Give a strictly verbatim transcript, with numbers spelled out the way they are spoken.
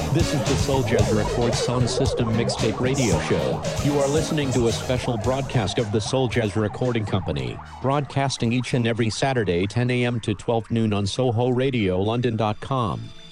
This is the Soul Jazz Records Sound System Mixtape Radio Show. You are listening to a special broadcast of the Soul Jazz Recording Company, broadcasting each and every Saturday ten a.m. to twelve noon on Soho Radio London dot com.